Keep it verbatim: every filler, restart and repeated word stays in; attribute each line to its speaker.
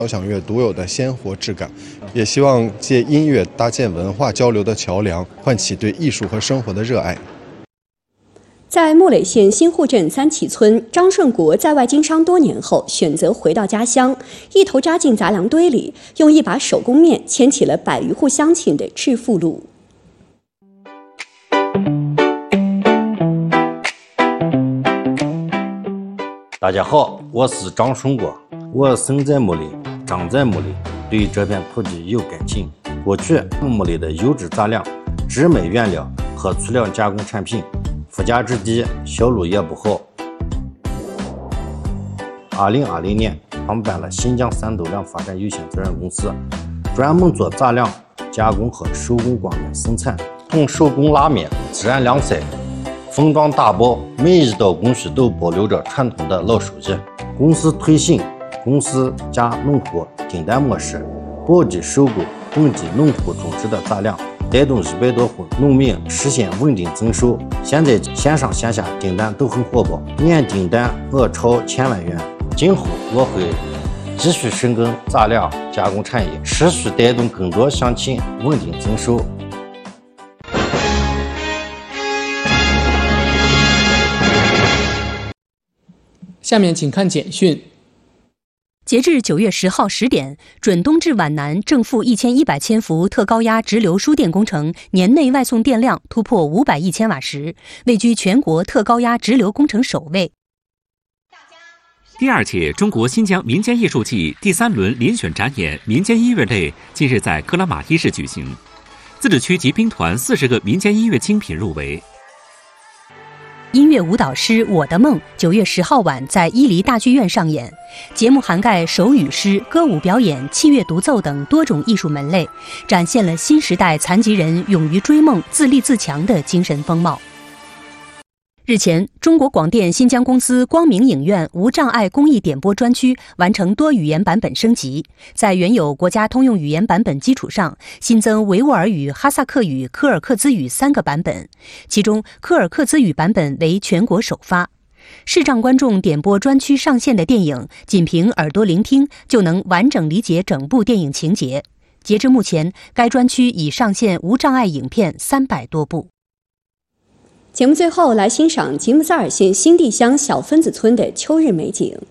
Speaker 1: 交响乐独有的鲜活质感，也希望借音乐搭建文化交流的桥梁，唤起对艺术和生活的热爱。
Speaker 2: 在木垒县新户镇三旗村，张顺国在外经商多年后，选择回到家乡，一头扎进杂粮堆里，用一把手工面牵起了百余户乡亲的致富路。
Speaker 3: 大家好，我是张顺国，我生在木垒，长在木垒，对这片土地有感情。过去木垒的优质杂粮、植美原料和粗粮加工产品附加值低，销路也不好。二零二零年创办了新疆三斗粮发展有限责任公司，专门做杂粮加工和手工光面生产，从手工拉面、自然晾晒、封装打包，每一道工序都保留着传统的老手艺。公司推行公司加农户订单模式，保地收购本地农户种植的杂粮，带动一百多户农民实现稳定增收。现在线上线下订单都很火爆，年订单额超千万元。今后我会继续深耕杂粮加工产业，持续带动更多乡亲稳定增收。
Speaker 4: 下面请看简讯。
Speaker 5: 截至九月十号十点，准冬至皖南正负一千一百千伏特高压直流输电工程年内外送电量突破五百亿千瓦时，位居全国特高压直流工程首位。
Speaker 6: 第二届中国新疆民间艺术季第三轮遴选展演民间音乐类近日在克拉玛依市举行，自治区及兵团四十个民间音乐精品入围。
Speaker 5: 音乐舞蹈诗《我的梦》九月十号晚在伊犁大剧院上演，节目涵盖手语诗、歌舞表演、器乐独奏等多种艺术门类，展现了新时代残疾人勇于追梦、自立自强的精神风貌。日前，中国广电新疆公司光明影院无障碍公益点播专区完成多语言版本升级，在原有国家通用语言版本基础上，新增维吾尔语、哈萨克语、柯尔克孜语三个版本，其中柯尔克孜语版本为全国首发。视障观众点播专区上线的电影，仅凭耳朵聆听就能完整理解整部电影情节。截至目前，该专区已上线无障碍影片三百多部。
Speaker 2: 节目最后来欣赏吉木萨尔县新地乡小分子村的秋日美景。